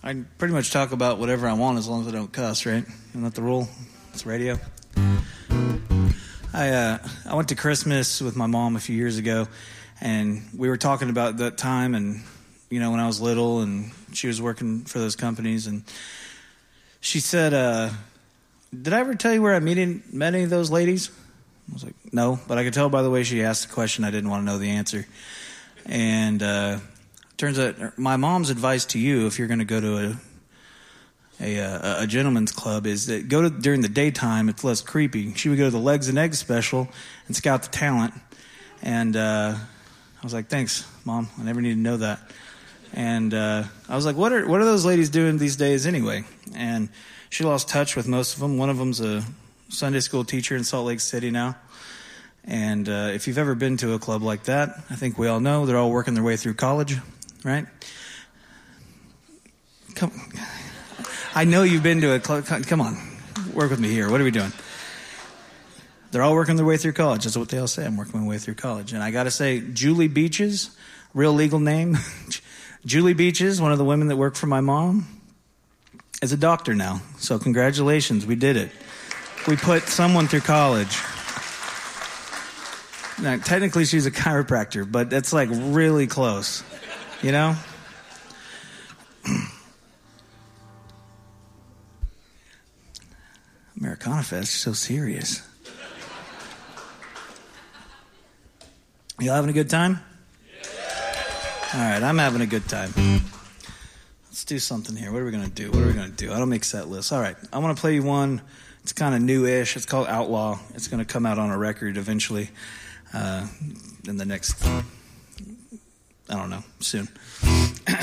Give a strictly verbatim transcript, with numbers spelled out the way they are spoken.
I can pretty much talk about whatever I want as long as I don't cuss, right? Isn't that the rule? It's radio. I uh, I went to Christmas with my mom a few years ago, and we were talking about that time and, you know, when I was little and she was working for those companies. And she said, uh, did I ever tell you where I met, met any of those ladies? I was like, no, but I could tell by the way she asked the question I didn't want to know the answer. And uh, turns out my mom's advice to you, if you're going to go to a, a a a gentleman's club, is that go to during the daytime. It's less creepy. She would go to the Legs and Eggs special and scout the talent. And uh, I was like, thanks, Mom. I never needed to know that. And uh, I was like, what are what are those ladies doing these days anyway? And she lost touch with most of them. One of them's a Sunday school teacher in Salt Lake City now. And uh, if you've ever been to a club like that, I think we all know they're all working their way through college, right? Come, I know you've been to a club. Come on, work with me here. What are we doing? They're all working their way through college. That's what they all say. I'm working my way through college. And I got to say, Julie Beaches, real legal name. Julie Beaches, one of the women that worked for my mom, is a doctor now. So congratulations, we did it. We put someone through college. Now, technically, she's a chiropractor, but that's like really close, you know? Americana Fest, so serious. You having a good time? All right, I'm having a good time. Let's do something here. What are we going to do? What are we going to do? I don't make set lists. All right, I want to play you one. It's kind of new-ish. It's called Outlaw. It's going to come out on a record eventually. Uh, in the next, I don't know, soon.